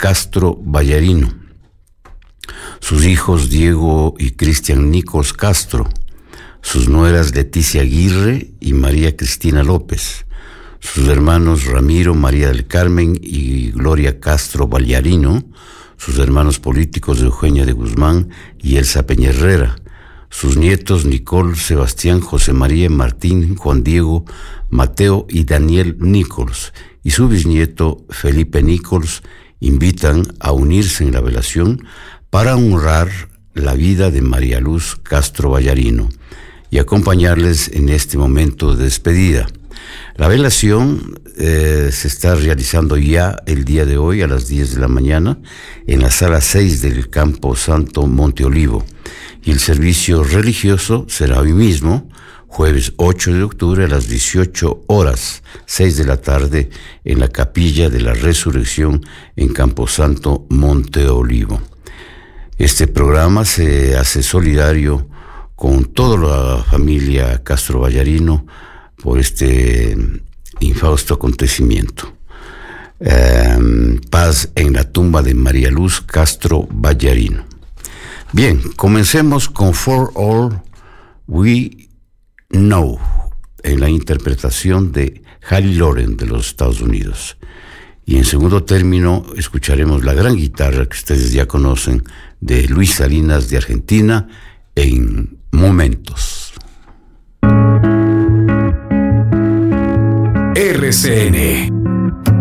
Castro Ballarino, sus hijos Diego y Cristian Nichols Castro, sus nueras Leticia Aguirre y María Cristina López, sus hermanos Ramiro, María del Carmen y Gloria Castro Ballarino, sus hermanos políticos Eugenia de Guzmán y Elsa Peña Herrera, sus nietos Nicole, Sebastián, José María, Martín, Juan Diego, Mateo y Daniel Nichols, y su bisnieto Felipe Nichols, invitan a unirse en la velación para honrar la vida de María Luz Castro Ballarino y acompañarles en este momento de despedida. La velación se está realizando ya el día de hoy a las 10 de la mañana en la sala 6 del Campo Santo Monte Olivo, y el servicio religioso será hoy mismo, jueves 8 de octubre a las 18 horas, 6 de la tarde, en la Capilla de la Resurrección en Camposanto, Monte Olivo. Este programa se hace solidario con toda la familia Castro Ballarino por este infausto acontecimiento. Paz en la tumba de María Luz Castro Ballarino. Bien, comencemos con For All We Know, en la interpretación de Harry Loren de los Estados Unidos. Y en segundo término escucharemos la gran guitarra que ustedes ya conocen de Luis Salinas de Argentina en Momentos. RCN